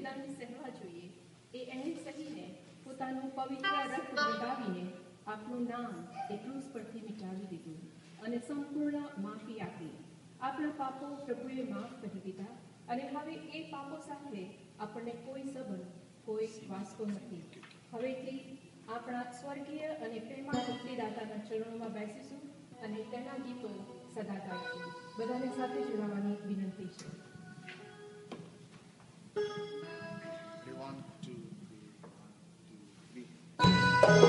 બલિદાનની સહેવા જોઈએ એ એણે સહીને પોતાનું પવિત્ર રક્ત વગાવીને આપનું નામ એ ક્રૂસ પરથી મિટાવી દીધું અને સંપૂર્ણ માફી આપી. આપણા પાપો પ્રભુએ માફ કરી દીધા અને હવે એ પાપો સાથે આપણને કોઈ સંબંધ, કોઈ વાસ્તો નથી. હવેથી આપણા સ્વર્ગીય અને પ્રેમા મુક્તિદાતાના ચરણોમાં બેસીશું અને તેના ગીતો સદા ગાઈશું. બધાને સાથે જોડાવાની વિનંતી છે.